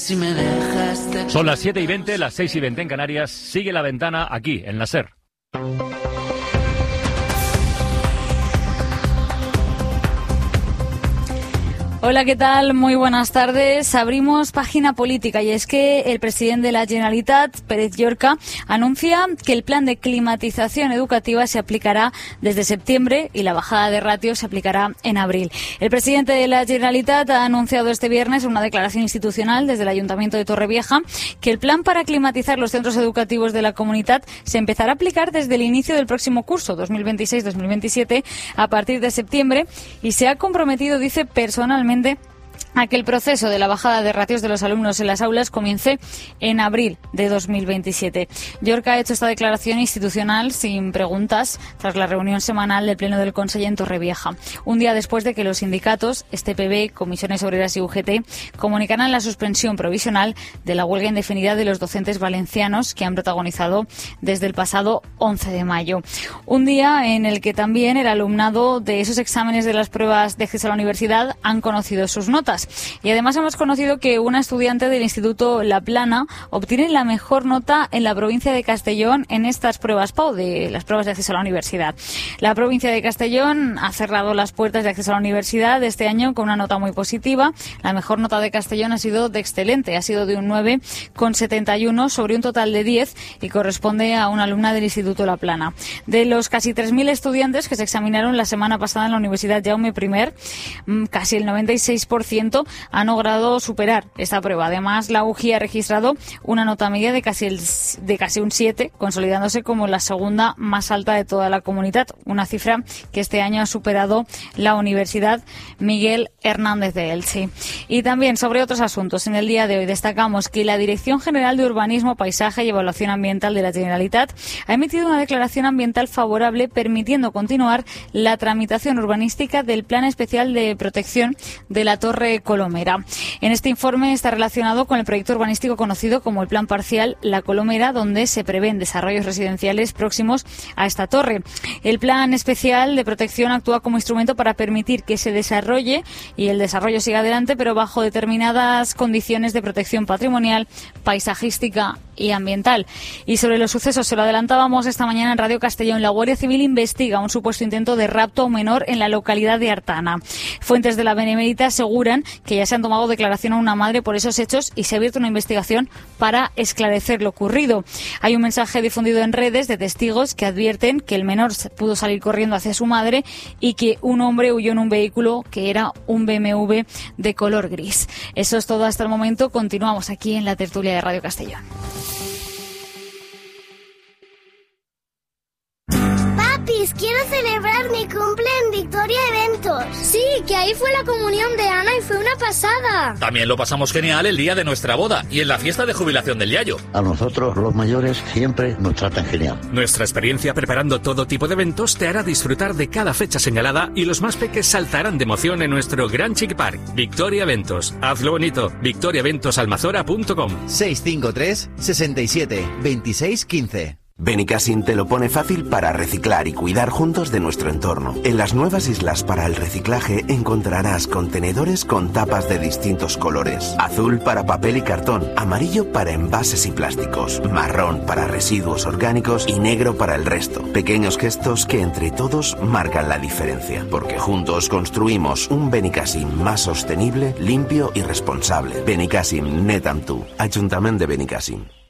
Son las 7:20, las 6:20 en Canarias. Sigue La Ventana aquí, en la SER. Hola, ¿qué tal? Muy buenas tardes. Abrimos página política y es que el presidente de la Generalitat, Pérez Llorca, anuncia que el plan de climatización educativa se aplicará desde septiembre y la bajada de ratios se aplicará en abril. El presidente de la Generalitat ha anunciado este viernes en una declaración institucional desde el Ayuntamiento de Torrevieja que el plan para climatizar los centros educativos de la comunidad se empezará a aplicar desde el inicio del próximo curso 2026-2027 a partir de septiembre y se ha comprometido, dice, personalmente a que el proceso de la bajada de ratios de los alumnos en las aulas comience en abril de 2027. Llorca ha hecho esta declaración institucional sin preguntas tras la reunión semanal del Pleno del Consejo en Torrevieja, un día después de que los sindicatos, STPB, Comisiones Obreras y UGT, comunicaran la suspensión provisional de la huelga indefinida de los docentes valencianos que han protagonizado desde el pasado 11 de mayo. Un día en el que también el alumnado de esos exámenes de las pruebas de acceso a la universidad han conocido sus notas. Y además hemos conocido que una estudiante del Instituto La Plana obtiene la mejor nota en la provincia de Castellón en estas pruebas PAU, de las pruebas de acceso a la universidad. La provincia de Castellón ha cerrado las puertas de acceso a la universidad este año con una nota muy positiva. La mejor nota de Castellón ha sido de excelente, ha sido de un 9,71 sobre un total de 10 y corresponde a una alumna del Instituto La Plana. De los casi 3.000 estudiantes que se examinaron la semana pasada en la Universidad Jaume I, casi el 96% han logrado superar esta prueba. Además, la UGI ha registrado una nota media de casi un 7, consolidándose como la segunda más alta de toda la comunidad, una cifra que este año ha superado la Universidad Miguel Hernández de Elche. Y también sobre otros asuntos, en el día de hoy destacamos que la Dirección General de Urbanismo, Paisaje y Evaluación Ambiental de la Generalitat ha emitido una declaración ambiental favorable permitiendo continuar la tramitación urbanística del Plan Especial de Protección de la Torre Colomera. En este informe está relacionado con el proyecto urbanístico conocido como el Plan Parcial La Colomera, donde se prevén desarrollos residenciales próximos a esta torre. El Plan Especial de Protección actúa como instrumento para permitir que se desarrolle y el desarrollo siga adelante, pero bajo determinadas condiciones de protección patrimonial, paisajística y ambiental. Y sobre los sucesos, se lo adelantábamos esta mañana en Radio Castellón, la Guardia Civil investiga un supuesto intento de rapto a un menor en la localidad de Artana. Fuentes de la Benemérita aseguran que ya se han tomado declaración a una madre por esos hechos y se ha abierto una investigación para esclarecer lo ocurrido. Hay un mensaje difundido en redes de testigos que advierten que el menor pudo salir corriendo hacia su madre y que un hombre huyó en un vehículo que era un BMW de color gris. Eso es todo hasta el momento. Continuamos aquí en la tertulia de Radio Castellón. Papis, quiero celebrar mi cumple en Victoria Eventos. Sí, que ahí fue la comunión de Ana y fue una pasada. También lo pasamos genial el día de nuestra boda y en la fiesta de jubilación del Yayo. A nosotros, los mayores, siempre nos tratan genial. Nuestra experiencia preparando todo tipo de eventos te hará disfrutar de cada fecha señalada y los más peques saltarán de emoción en nuestro Gran Chic Park. Victoria Eventos. Hazlo bonito. victoriaeventosalmazora.com 653 67 26 15. Benicassim te lo pone fácil para reciclar y cuidar juntos de nuestro entorno. En las nuevas islas para el reciclaje encontrarás contenedores con tapas de distintos colores. Azul para papel y cartón, amarillo para envases y plásticos, marrón para residuos orgánicos y negro para el resto. Pequeños gestos que entre todos marcan la diferencia, porque juntos construimos un Benicassim más sostenible, limpio y responsable. Benicassim, net amb tu. Ayuntamiento de Benicassim.